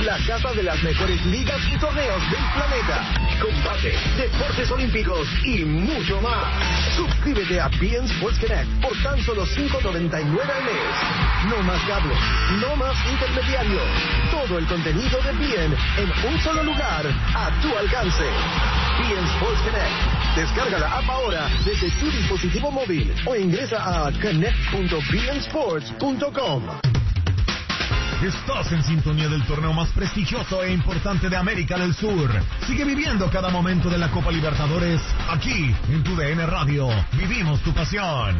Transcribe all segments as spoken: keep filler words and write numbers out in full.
la casa de las mejores ligas y torneos del planeta. Combate, deportes olímpicos y mucho más. Suscríbete a B N Sports Connect por tan solo cinco noventa y nueve al mes. No más cables, no más intermediarios. Todo el contenido de B N en un solo lugar, a tu alcance. B N Sports Connect. Descarga la app ahora desde tu dispositivo móvil o ingresa a connect punto b n sports punto com. Estás en sintonía del torneo más prestigioso e importante de América del Sur. Sigue viviendo cada momento de la Copa Libertadores aquí en tu D N Radio. Vivimos tu pasión.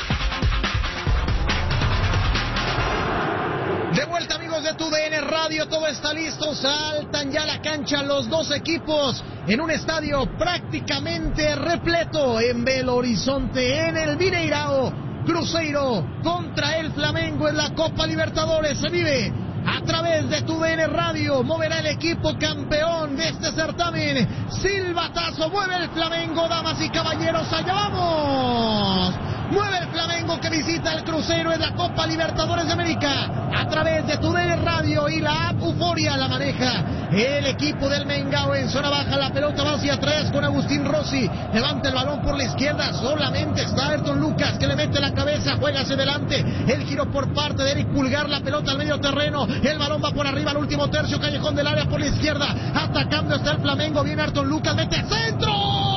De vuelta, amigos de tu D N Radio, todo está listo, saltan ya a la cancha los dos equipos en un estadio prácticamente repleto en Belo Horizonte, en el Mineirao. Cruzeiro contra el Flamengo en la Copa Libertadores se vive a través de tu D N Radio. Moverá el equipo campeón de este certamen. Silbatazo, mueve el Flamengo, damas y caballeros, allá vamos. Mueve el Flamengo que visita el Cruzeiro en la Copa Libertadores de América a través de tu D N Radio y la app Euforia la maneja el equipo del Mengao en zona baja. La pelota va hacia atrás con Agustín Rossi, levanta el balón por la izquierda, solamente está Ayrton Lucas que le mete la cabeza, juega hacia adelante, el giro por parte de Eric Pulgar, la pelota al medio terreno, el balón va por arriba al último tercio, callejón del área por la izquierda, atacando está el Flamengo, viene Ayrton Lucas, mete centro.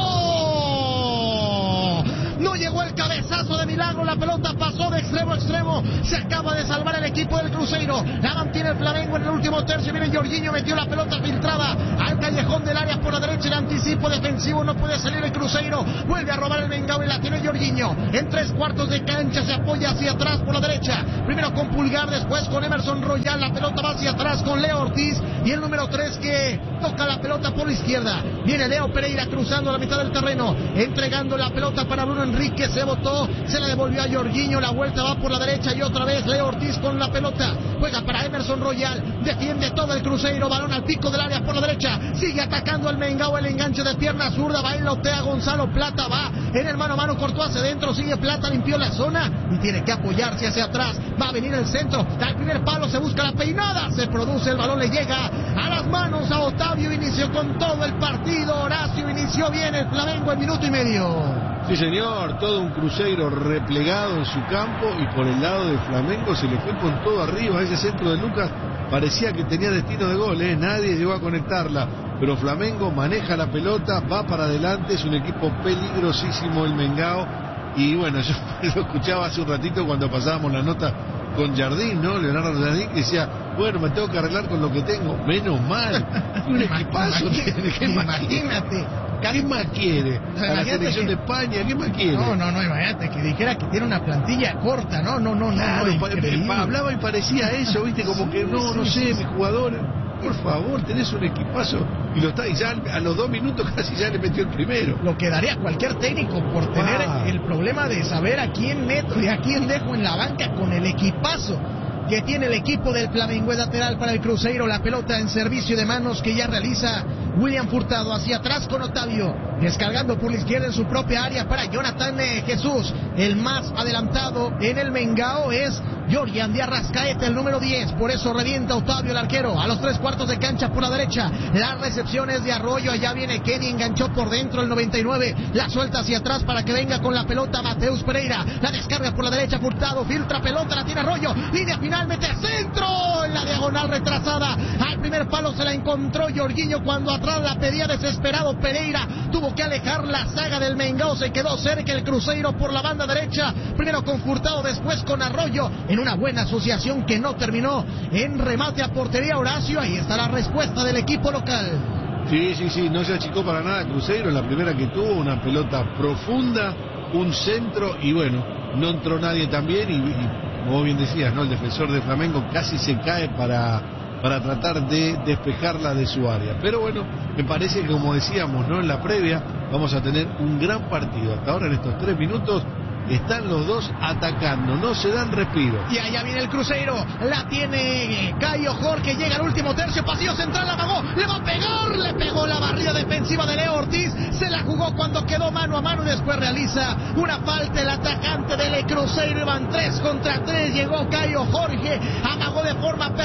No llegó el cabezazo de milagro, la pelota pasó de extremo a extremo, se acaba de salvar el equipo del Cruzeiro, la mantiene el Flamengo en el último tercio, viene Jorginho, metió la pelota filtrada al callejón del área por la derecha, el anticipo defensivo, no puede salir el Cruzeiro, vuelve a robar el Mengao y la tiene Jorginho, en tres cuartos de cancha se apoya hacia atrás por la derecha, primero con Pulgar, después con Emerson Royal, la pelota va hacia atrás con Leo Ortiz y el número tres que toca la pelota por la izquierda, viene Leo Pereira cruzando la mitad del terreno, entregando la pelota para Bruno Enrique, se botó, se la devolvió a Jorginho, la vuelta va por la derecha y otra vez Leo Ortiz con la pelota, juega para Emerson Royal, defiende todo el Cruzeiro, balón al pico del área por la derecha, sigue atacando el Mengao, el enganche de pierna zurda, va en lotea Gonzalo Plata, va en el mano a mano, cortó hacia adentro, sigue Plata, limpió la zona y tiene que apoyarse hacia atrás, va a venir el centro, al primer palo se busca la peinada, se produce, el balón le llega a las manos a Otavio, inició con todo el partido, Horacio, inició bien el Flamengo en minuto y medio. Sí, señor, todo un Cruzeiro replegado en su campo y por el lado del Flamengo se le fue con todo arriba. Ese centro de Lucas parecía que tenía destino de gol, ¿eh? Nadie llegó a conectarla, pero Flamengo maneja la pelota, va para adelante, es un equipo peligrosísimo el Mengao. Y bueno, yo lo escuchaba hace un ratito cuando pasábamos la nota con Jardín, ¿no? Leonardo Jardín, que decía, bueno, me tengo que arreglar con lo que tengo. Menos mal, un equipazo tiene, ¿qué más imagínate. ¿Qué más quiere? A la selección de España, ¿qué más quiere? No, no, no, imagínate que dijera que tiene una plantilla corta, no, no, no, claro, no, no hablaba y parecía eso, viste, como sí, que no, sí, no sé, sí, mi jugador, por favor, tenés un equipazo, y lo está, y ya a los dos minutos casi ya le metió el primero. Lo que daría cualquier técnico por tener ah. el problema de saber a quién meto y a quién dejo en la banca con el equipazo que tiene el equipo del Flamengo. Es lateral para el Cruzeiro, la pelota en servicio de manos que ya realiza William Furtado, hacia atrás con Otavio, descargando por la izquierda en su propia área para Jonathan eh, Jesús. El más adelantado en el Mengao es Jorjan de Arrascaeta, el número diez, por eso revienta Otavio el arquero a los tres cuartos de cancha por la derecha. Las recepciones de Arroyo, allá viene Kenny, enganchó por dentro el noventa y nueve, la suelta hacia atrás para que venga con la pelota Mateus Pereira, la descarga por la derecha, Furtado filtra pelota, la tiene Arroyo, línea final, mete centro en la diagonal retrasada, al primer palo se la encontró Jorginho cuando atrás la pedía desesperado Pereira, tuvo que alejar la saga del Mengao, se quedó cerca el Cruzeiro por la banda derecha, primero con Furtado, después con Arroyo, en una buena asociación que no terminó en remate a portería. Horacio, ahí está la respuesta del equipo local. Sí, sí, sí, no se achicó para nada Cruzeiro, la primera que tuvo, una pelota profunda, un centro y bueno, no entró nadie también y, y como bien decías, ¿no? El defensor de Flamengo casi se cae para, para tratar de despejarla de su área. Pero bueno, me parece que como decíamos, ¿no? En la previa vamos a tener un gran partido. Hasta ahora en estos tres minutos están los dos atacando, no se dan respiro. Y allá viene el Cruzeiro, la tiene Caio Jorge, llega al último tercio, pasillo central, la amagó, le va a pegar, le pegó la barrida defensiva de Leo Ortiz, se la jugó cuando quedó mano a mano y después realiza una falta el atacante del Cruzeiro, van tres contra tres, llegó Caio Jorge, amagó de forma perfecta y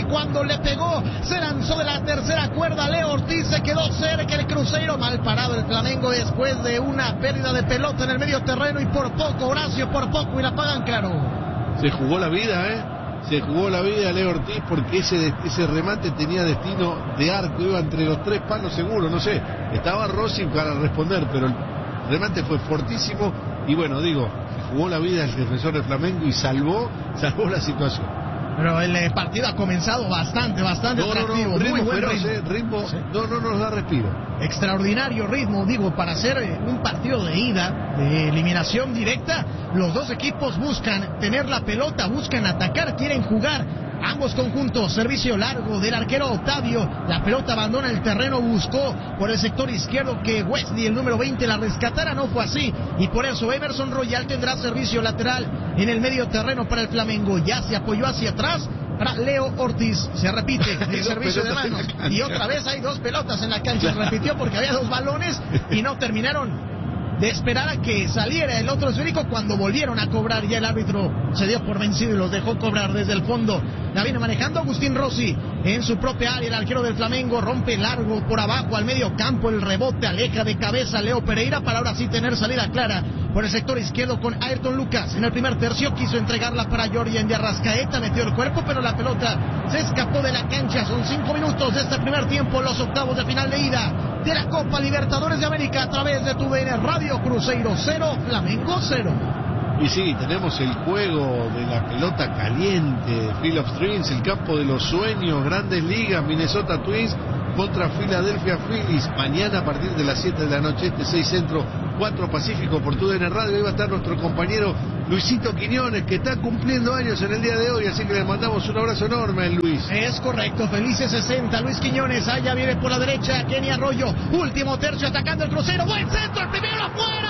cuando le pegó, se lanzó de la tercera cuerda. Leo Ortiz se quedó cerca. El Cruzeiro mal parado el Flamengo después de una pérdida de pelota en el medio terreno y por poco, Horacio, por poco y la pagan claro. Se jugó la vida, ¿eh? Se jugó la vida Leo Ortiz porque ese, ese remate tenía destino de arco, iba entre los tres palos seguro, no sé. Estaba Rossi para responder, pero el remate fue fortísimo y bueno, digo, se jugó la vida el defensor del Flamengo y salvó, salvó la situación. Pero el eh, partido ha comenzado bastante, bastante no, atractivo. No, no, ritmo muy buen feroz, ritmo. Eh, ritmo Sí. no, no nos da respiro. Extraordinario ritmo, digo, para hacer eh, un partido de ida, de eliminación directa. Los dos equipos buscan tener la pelota, buscan atacar, quieren jugar. Ambos conjuntos, servicio largo del arquero Octavio, la pelota abandona el terreno, buscó por el sector izquierdo que Wesley, el número veinte, la rescatara, no fue así, y por eso Emerson Royal tendrá servicio lateral en el medio terreno para el Flamengo, ya se apoyó hacia atrás para Leo Ortiz, se repite el servicio de manos, y otra vez hay dos pelotas en la cancha, se repitió porque había dos balones y no terminaron de esperar a que saliera el otro esférico cuando volvieron a cobrar. Ya el árbitro se dio por vencido y los dejó cobrar desde el fondo. La viene manejando Agustín Rossi en su propia área. El arquero del Flamengo rompe largo por abajo al medio campo. El rebote aleja de cabeza Leo Pereira para ahora sí tener salida clara por el sector izquierdo con Ayrton Lucas. En el primer tercio quiso entregarla para Jorgen de Arrascaeta, metió el cuerpo pero la pelota se escapó de la cancha. Son cinco minutos de este primer tiempo, los octavos de final de ida de la Copa Libertadores de América a través de tu D N Radio. Cruzeiro cero, Flamengo cero. Y sí, tenemos el juego de la pelota caliente, Field of Dreams, el campo de los sueños, Grandes Ligas, Minnesota Twins contra Philadelphia Phillies, mañana a partir de las siete de la noche, este seis Centro, cuatro Pacífico por tu D N Radio. Ahí va a estar nuestro compañero Luisito Quiñones, que está cumpliendo años en el día de hoy, así que le mandamos un abrazo enorme, Luis. Es correcto, felices sesenta, Luis Quiñones, allá viene por la derecha, Kenny Arroyo, último tercio atacando el Cruzeiro, buen centro, el primero afuera.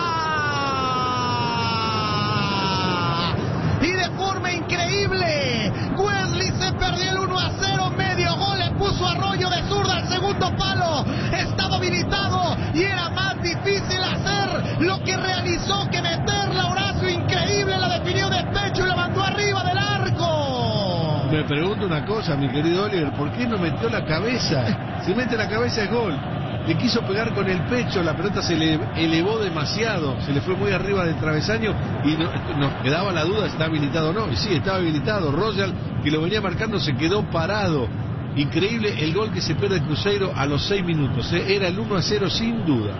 Y de forma increíble, Wesley se perdió el uno a cero, medio gol le puso Arroyo de zurda al segundo palo, estaba habilitado y era más difícil hacer lo que realizó que meterla. Horacio, increíble, la definió de pecho y la mandó arriba del arco. Me pregunto una cosa, mi querido Oliver, ¿por qué no metió la cabeza? Si mete la cabeza es gol. Le quiso pegar con el pecho, la pelota se le elevó demasiado, se le fue muy arriba del travesaño y no, nos quedaba la duda si está habilitado o no. Y sí, estaba habilitado. Royal, que lo venía marcando, se quedó parado. Increíble el gol que se pierde el Cruzeiro a los seis minutos. ¿eh? Era el uno a cero sin duda.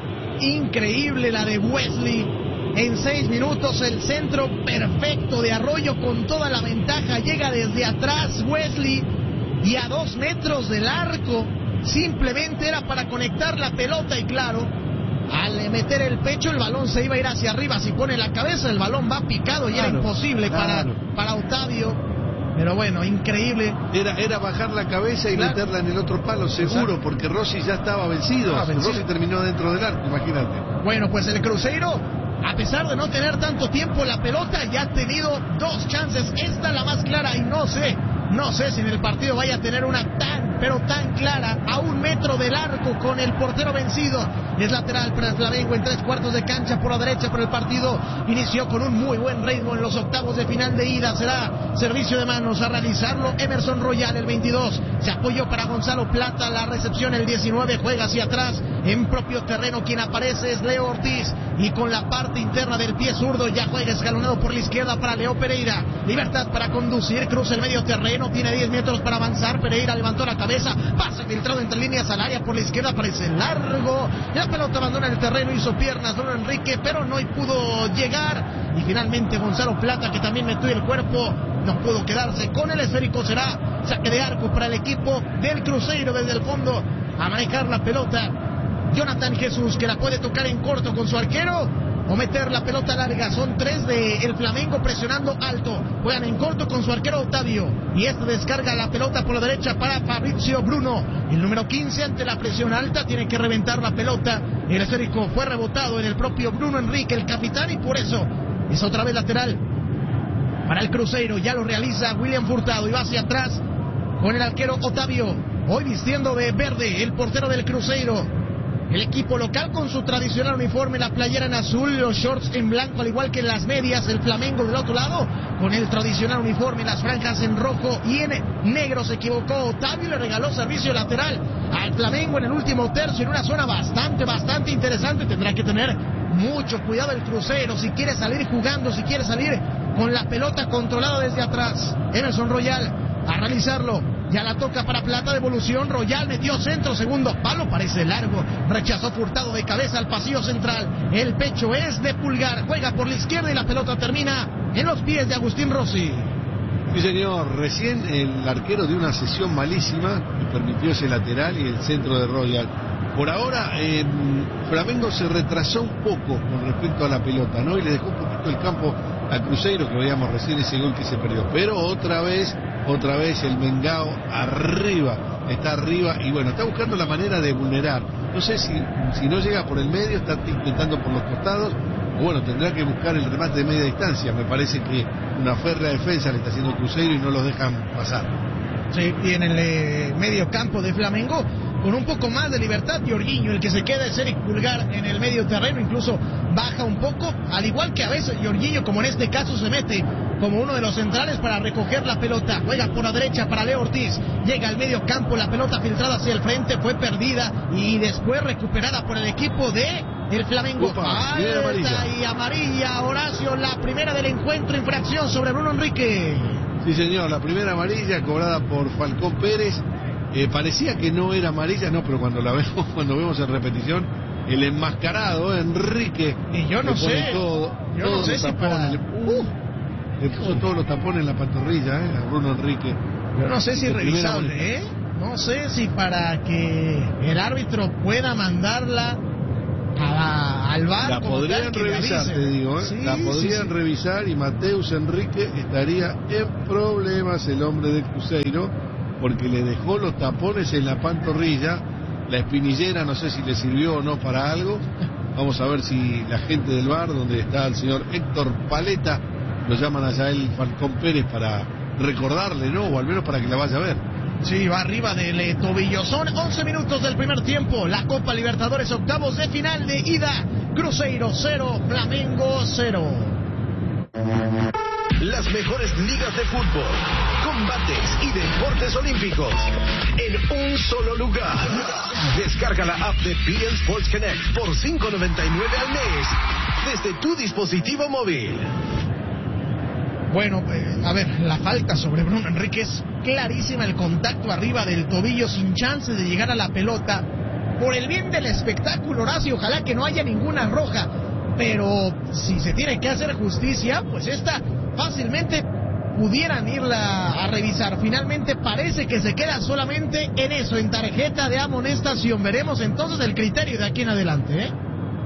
Increíble la de Wesley. En seis minutos el centro perfecto de Arroyo con toda la ventaja. Llega desde atrás Wesley y a dos metros del arco. Simplemente era para conectar la pelota y claro, al meter el pecho el balón se iba a ir hacia arriba. Si pone la cabeza el balón va picado y claro, era imposible claro. para, para Octavio. Pero bueno, increíble. Era, era bajar la cabeza y claro. meterla en el otro palo, seguro, exacto. Porque Rossi ya estaba vencido. Ah, vencido. Rossi terminó dentro del arco, imagínate. Bueno, pues el Cruzeiro, a pesar de no tener tanto tiempo la pelota, ya ha tenido dos chances. Esta la más clara y no sé, no sé si en el partido vaya a tener una tan, pero tan clara, a un metro del arco con el portero vencido. Es lateral para el Flamengo en tres cuartos de cancha por la derecha, pero el partido inició con un muy buen ritmo en los octavos de final de ida. Será servicio de manos a realizarlo Emerson Royal, el veintidós. Se apoyó para Gonzalo Plata, la recepción el diecinueve, juega hacia atrás en propio terreno. Quien aparece es Leo Ortiz y con la parte interna del pie zurdo ya juega escalonado por la izquierda para Leo Pereira. Libertad para conducir, cruza el medio terreno, tiene diez metros para avanzar. Pereira levantó la cabeza, pase filtrado entre líneas al área por la izquierda, parece largo. La pelota abandona el terreno, hizo piernas Bruno Enrique, pero no pudo llegar. Y finalmente Gonzalo Plata, que también metió el cuerpo, no pudo quedarse con el esférico. Será saque de arco para el equipo del Cruzeiro desde el fondo a manejar la pelota. Jonathan Jesús, que la puede tocar en corto con su arquero o meter la pelota larga. Son tres de el Flamengo presionando alto. Juegan en corto con su arquero Octavio. Y este descarga la pelota por la derecha para Fabrizio Bruno. El número quince ante la presión alta tiene que reventar la pelota. El esférico fue rebotado en el propio Bruno Enrique, el capitán, y por eso es otra vez lateral para el Cruzeiro. Ya lo realiza William Furtado y va hacia atrás con el arquero Octavio. Hoy vistiendo de verde el portero del Cruzeiro. el equipo local con su tradicional uniforme, la playera en azul, los shorts en blanco, al igual que las medias. El Flamengo del otro lado con el tradicional uniforme, las franjas en rojo y en negro. Se equivocó Otavio, le regaló servicio lateral al Flamengo en el último tercio, en una zona bastante, bastante interesante. Tendrá que tener mucho cuidado el Cruzeiro si quiere salir jugando, si quiere salir con la pelota controlada desde atrás. Emerson Royal a realizarlo, ya la toca para Plata, devolución, Royal metió centro, segundo palo, parece largo, rechazó Furtado de cabeza al pasillo central, el pecho es de Pulgar, juega por la izquierda y la pelota termina en los pies de Agustín Rossi. Sí, señor, recién el arquero dio una sesión malísima y permitió ese lateral y el centro de Royal. Por ahora, eh, Flamengo se retrasó un poco con respecto a la pelota, ¿no? Y le dejó un poquito el campo al Cruzeiro, que veíamos recién ese gol que se perdió. Pero otra vez, otra vez el Mengao arriba, está arriba y bueno, está buscando la manera de vulnerar. No sé si, si no llega por el medio, está intentando por los costados, o bueno, tendrá que buscar el remate de media distancia. Me parece que una férrea defensa le está haciendo Cruzeiro y no los dejan pasar. Sí, y en el eh, medio campo de Flamengo, con un poco más de libertad, Jorginho, el que se queda es Eric Pulgar en el medio terreno, incluso baja un poco, al igual que a veces Jorginho, como en este caso, se mete como uno de los centrales para recoger la pelota, juega por la derecha para Leo Ortiz, llega al medio campo, la pelota filtrada hacia el frente, fue perdida y después recuperada por el equipo de el Flamengo. Upa, Falta amarilla. y amarilla, Horacio, la primera del encuentro, infracción sobre Bruno Enrique. Sí, señor, la primera amarilla cobrada por Falcón Pérez. Eh, parecía que no era amarilla, no, pero cuando la vemos, cuando vemos en repetición, el enmascarado Enrique. Y yo no le pone sé, todo, yo todos no sé los si tapones, para... le, uh, le puso todos los tapones en la pantorrilla, eh, a Bruno Enrique. Yo no sé si es De primera revisable, ¿eh? No sé si para que el árbitro pueda mandarla a la, al V A R. La podrían revisar, te digo, ¿eh? Sí, la podrían sí, sí. revisar y Mateus Enrique estaría en problemas, el hombre de Cruzeiro, porque le dejó los tapones en la pantorrilla. La espinillera no sé si le sirvió o no para algo. Vamos a ver si la gente del V A R, donde está el señor Héctor Paleta, lo llaman allá el Falcón Pérez para recordarle, ¿no? O al menos para que la vaya a ver. Sí, va arriba del eh, tobillo. Son once minutos del primer tiempo. La Copa Libertadores, octavos de final de ida. Cruzeiro cero, Flamengo cero. Las mejores ligas de fútbol, combates y deportes olímpicos en un solo lugar. Descarga la app de B N Sports Connect por cinco noventa y nueve al mes desde tu dispositivo móvil. Bueno, eh, a ver, la falta sobre Bruno Enrique es clarísima, el contacto arriba del tobillo sin chance de llegar a la pelota. Por el bien del espectáculo, Horacio, ojalá que no haya ninguna roja, pero si se tiene que hacer justicia, pues esta fácilmente pudieran irla a revisar. Finalmente parece que se queda solamente en eso, en tarjeta de amonestación. Veremos entonces el criterio de aquí en adelante, ¿eh?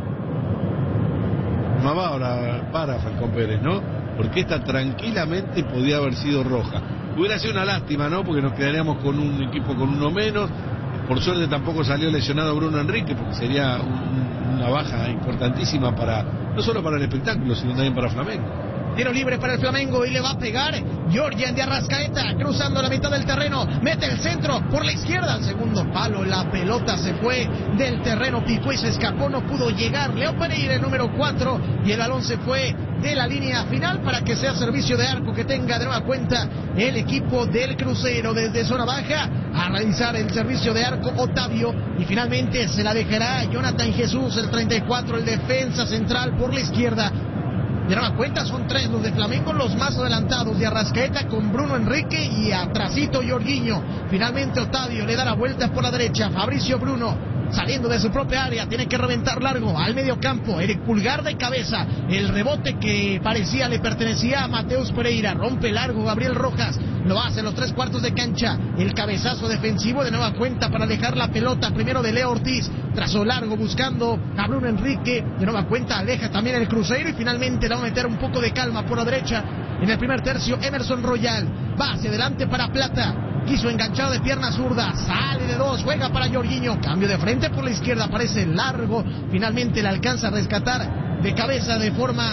No va ahora para Falcón Pérez, ¿no? Porque esta tranquilamente podía haber sido roja. Hubiera sido una lástima, ¿no? Porque nos quedaríamos con un equipo con uno menos. Por suerte tampoco salió lesionado Bruno Enrique, porque sería un, una baja importantísima para, no solo para el espectáculo, sino también para Flamengo. Tiro libre para el Flamengo y le va a pegar Georgian de Arrascaeta, cruzando la mitad del terreno, mete el centro por la izquierda al segundo palo, la pelota se fue del terreno, picó y se escapó, no pudo llegar Leo Pereira, el número cuatro, y el balón se fue de la línea final para que sea servicio de arco que tenga de nueva cuenta el equipo del Cruzeiro desde zona baja a realizar el servicio de arco Otavio, y finalmente se la dejará Jonathan Jesús, el treinta y cuatro, el defensa central por la izquierda. De nueva cuenta son tres los de Flamengo, los más adelantados, de Arrascaeta con Bruno Enrique y atrasito Jorginho. Finalmente Otavio le da la vuelta por la derecha, Fabricio Bruno saliendo de su propia área, tiene que reventar largo al medio campo, Eric Pulgar de cabeza, el rebote que parecía le pertenecía a Mateus Pereira, rompe largo Gabriel Rojas, lo hace en los tres cuartos de cancha, el cabezazo defensivo de nueva cuenta para dejar la pelota primero de Leo Ortiz, trazó largo buscando a Bruno Enrique, de nueva cuenta aleja también el Cruzeiro y finalmente le va a meter un poco de calma por la derecha en el primer tercio. Emerson Royal va hacia adelante para Plata, quiso enganchado de pierna zurda, sale de dos, juega para Jorginho, cambio de frente por la izquierda, parece largo, finalmente le alcanza a rescatar de cabeza de forma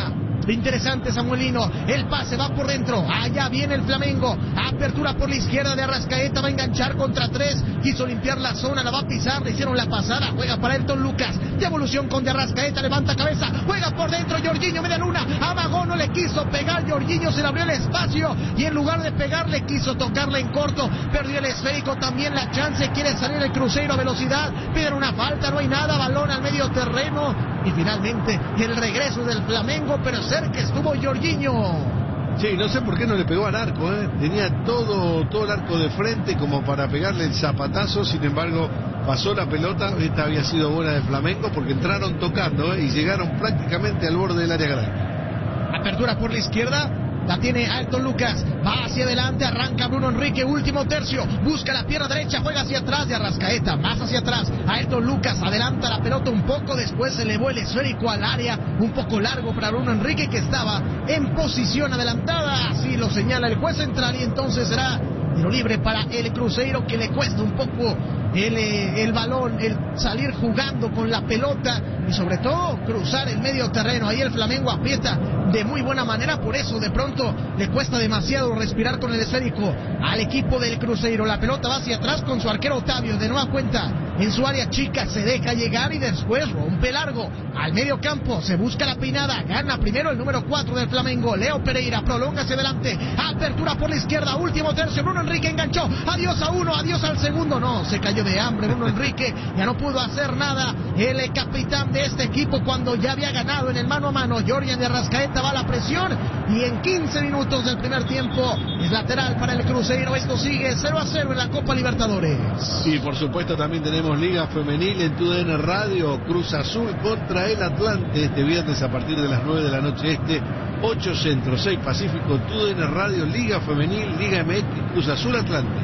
Lo interesante, Samuelino, el pase va por dentro, allá viene el Flamengo, apertura por la izquierda de Arrascaeta, va a enganchar contra tres, quiso limpiar la zona, la va a pisar, le hicieron la pasada, juega para Ayrton Lucas, devolución con de Arrascaeta, levanta cabeza, juega por dentro, Jorginho, media luna, amagó, no le quiso pegar, Jorginho se le abrió el espacio, y en lugar de pegarle, quiso tocarle en corto, perdió el esférico, también la chance, quiere salir el Cruzeiro a velocidad, piden una falta, no hay nada, balón al medio terreno, y finalmente el regreso del Flamengo, pero cerca estuvo Jorginho. Sí, no sé por qué no le pegó al arco, ¿eh? Tenía todo, todo el arco de frente como para pegarle el zapatazo, sin embargo pasó la pelota, esta había sido buena de Flamengo porque entraron tocando, ¿eh? Y llegaron prácticamente al borde del área grande. Apertura por la izquierda, la tiene Ayrton Lucas, va hacia adelante, arranca Bruno Enrique, último tercio, busca la pierna derecha, juega hacia atrás de Arrascaeta, más hacia atrás, Ayrton Lucas adelanta la pelota un poco, después se elevó el esférico al área, un poco largo para Bruno Enrique que estaba en posición adelantada, así lo señala el juez central y entonces será tiro libre para el Cruzeiro que le cuesta un poco el, el balón, el salir jugando con la pelota y sobre todo cruzar el medio terreno. Ahí el Flamengo aprieta de muy buena manera, por eso de pronto le cuesta demasiado respirar con el esférico al equipo del Cruzeiro. La pelota va hacia atrás con su arquero Otavio, de nueva cuenta en su área chica, se deja llegar y después rompe largo al medio campo, se busca la peinada, gana primero el número cuatro del Flamengo, Leo Pereira, prolonga hacia adelante, apertura por la izquierda, último tercio, Bruno Enrique enganchó, adiós a uno, adiós al segundo, no, se cayó de hambre Bruno Enrique, ya no pudo hacer nada el capitán de este equipo cuando ya había ganado en el mano a mano. Jorge de Arrascaeta va a la presión y en quince minutos del primer tiempo es lateral para el Cruzeiro. Esto sigue cero a cero en la Copa Libertadores. Y por supuesto también tenemos Liga Femenil en tu D N Radio, Cruz Azul contra el Atlante este viernes a partir de las nueve de la noche este, ocho Centro, seis Pacífico, tu D N Radio, Liga Femenil, Liga M X, Cruz Azul Atlante.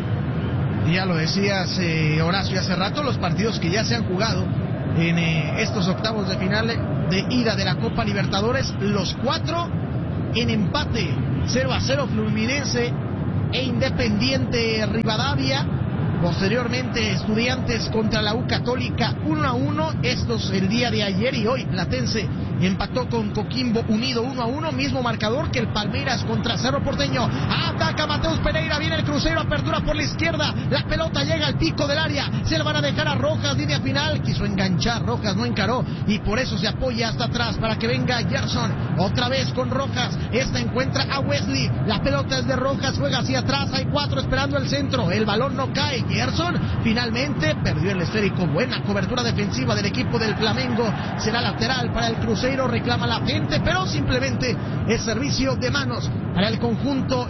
Ya lo decías, eh, Horacio, hace rato, los partidos que ya se han jugado en eh, estos octavos de final de ida de la Copa Libertadores, los cuatro en empate, cero a cero Fluminense e Independiente Rivadavia. Posteriormente Estudiantes contra la U Católica uno a uno, estos el día de ayer, y hoy Platense empató con Coquimbo Unido uno a uno, mismo marcador que el Palmeiras contra Cerro Porteño. Ataca Mateus Pereira, viene el Cruzeiro, apertura por la izquierda, la pelota llega al pico del área, se la van a dejar a Rojas, línea final, quiso enganchar, Rojas no encaró y por eso se apoya hasta atrás para que venga Gerson, otra vez con Rojas, esta encuentra a Wesley, la pelota es de Rojas, juega hacia atrás, hay cuatro esperando el centro, el balón no cae, Gerson finalmente perdió el esférico, buena cobertura defensiva del equipo del Flamengo, será lateral para el Cruzeiro, reclama la gente, pero simplemente es servicio de manos para el conjunto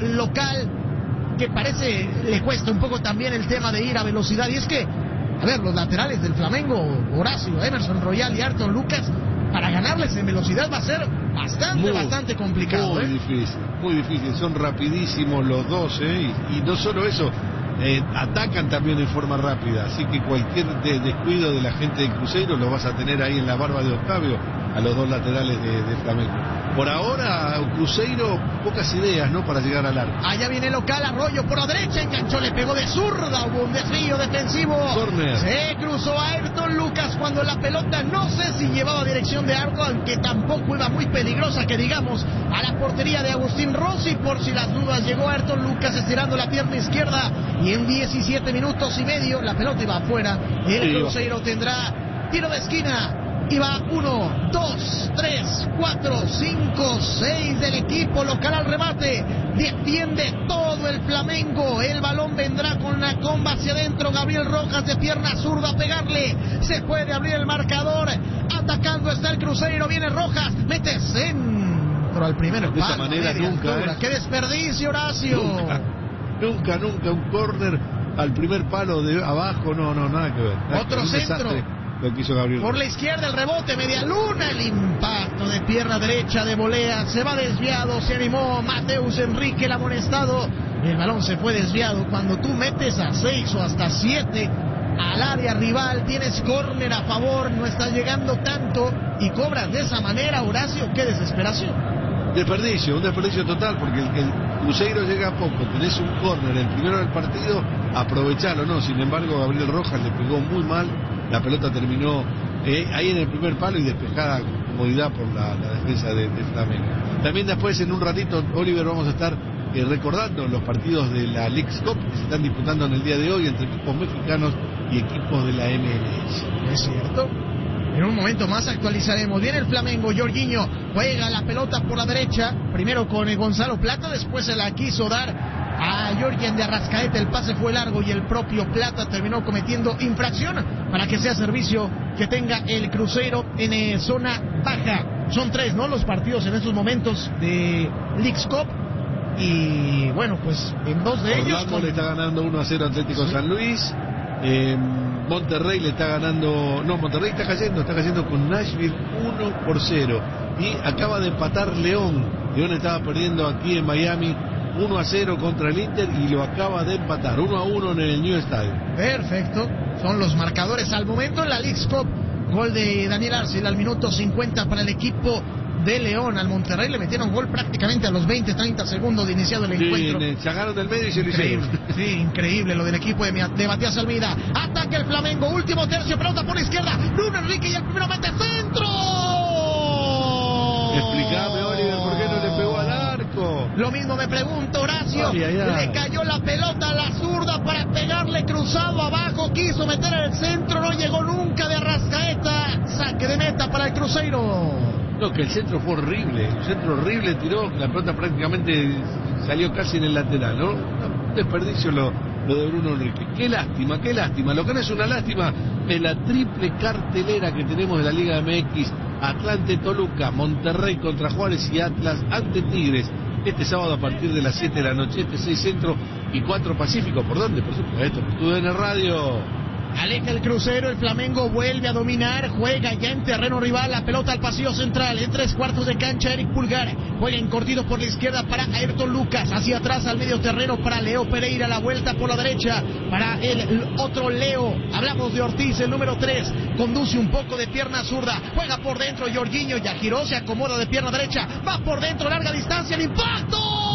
local, que parece le cuesta un poco también el tema de ir a velocidad, y es que, a ver, los laterales del Flamengo, Horacio, Emerson Royal y Ayrton Lucas, para ganarles en velocidad va a ser bastante, muy, bastante complicado. Muy ¿eh? difícil, muy difícil, son rapidísimos los dos, ¿eh? y, y no solo eso, Eh, atacan también en forma rápida, así que cualquier de, descuido de la gente del Cruzeiro lo vas a tener ahí en la barba de Octavio a los dos laterales de, de Flamengo. Por ahora Cruzeiro pocas ideas, ¿no?, para llegar al arco. Allá viene el local, Arroyo por la derecha, enganchó, le pegó de zurda, hubo un desvío defensivo. Corner. Se cruzó a Ayrton Lucas cuando la pelota no sé si llevaba dirección de arco, aunque tampoco iba muy peligrosa que digamos, a la portería de Agustín Rossi, por si las dudas llegó Ayrton Lucas estirando la pierna izquierda y en diecisiete minutos y medio la pelota iba afuera. El Cruzeiro tendrá tiro de esquina. Y va uno, dos, tres, cuatro, cinco, seis del equipo local al remate. Defiende todo el Flamengo. El balón vendrá con la comba hacia adentro. Gabriel Rojas de pierna zurda a pegarle. Se puede abrir el marcador. Atacando está el Cruzeiro. Viene Rojas. Mete centro al primer palo. De esa manera nunca. ¿eh? ¡Qué desperdicio, Horacio! Nunca, nunca, nunca un córner al primer palo de abajo. No, no, nada que ver. Otro un centro. Desastre. Lo quiso Gabriel. Por la izquierda el rebote, media luna, el impacto de pierna derecha de volea, se va desviado, se animó Mateus Enrique, el amonestado, el balón se fue desviado. Cuando tú metes a seis o hasta siete al área rival, tienes córner a favor, no estás llegando tanto y cobras de esa manera, Horacio, qué desesperación. Desperdicio, un desperdicio total, porque el, el Cruzeiro llega a poco, tenés un córner, el primero del partido, aprovechalo, ¿no? Sin embargo, Gabriel Rojas le pegó muy mal, la pelota terminó eh, ahí en el primer palo y despejada comodidad por la, la defensa de, de Flamengo. También después, en un ratito, Oliver, vamos a estar eh, recordando los partidos de la Leagues Cup que se están disputando en el día de hoy entre equipos mexicanos y equipos de la M L S. Es cierto. En un momento más actualizaremos. Viene el Flamengo, Jorginho juega la pelota por la derecha, primero con Gonzalo Plata, después se la quiso dar a Jorgen de Arrascaeta, el pase fue largo y el propio Plata terminó cometiendo infracción para que sea servicio que tenga el Cruzeiro en eh, zona baja. Son tres, ¿no?, los partidos en estos momentos de Leagues Cup. Y bueno, pues en dos de Orlando ellos con... le está ganando uno a cero Atlético sí. San Luis. eh, Monterrey le está ganando, no, Monterrey está cayendo, está cayendo con Nashville uno por cero. Y acaba de empatar León. León estaba perdiendo aquí en Miami uno a cero contra el Inter y lo acaba de empatar uno a uno en el New Stadium. Perfecto, son los marcadores al momento en la Leagues Cup. Gol de Daniel Arcel al minuto cincuenta para el equipo de León. Al Monterrey le metieron gol prácticamente a los veinte, treinta segundos de iniciado el sí, encuentro. Sacaron del medio y se lo Increíble, hicieron. sí, increíble lo del equipo de, de Matías Almeida. Ataca el Flamengo, último tercio, pelota por la izquierda. Bruno Enrique y el primero mete centro. Explícame, Oliver, ¿por qué no le pegó al arco? Lo mismo me pregunto, Horacio. Ay, ay, ay. Le cayó la pelota a la zurda para pegarle cruzado abajo. Quiso meter el centro, no llegó nunca de Arrascaeta. Saque de meta para el Cruzeiro. No, que el centro fue horrible. Un centro horrible, tiró. La pelota prácticamente salió casi en el lateral, ¿no? Un desperdicio lo, lo de Bruno Enrique. Qué lástima, qué lástima. Lo que no es una lástima es la triple cartelera que tenemos de la Liga M X. Atlante, Toluca, Monterrey contra Juárez y Atlas ante Tigres. Este sábado a partir de las siete de la noche, este seis Centro y cuatro Pacífico. ¿Por dónde? Por supuesto, por tu D N Radio. Aleja el Cruzeiro, el Flamengo vuelve a dominar, juega ya en terreno rival, la pelota al pasillo central, en tres cuartos de cancha Eric Pulgar, juega encortido por la izquierda para Ayrton Lucas, hacia atrás al medio terreno para Leo Pereira, la vuelta por la derecha para el otro Leo, hablamos de Ortiz, el número tres, conduce un poco de pierna zurda, juega por dentro Jorginho, ya giró, se acomoda de pierna derecha, va por dentro, larga distancia, el impacto.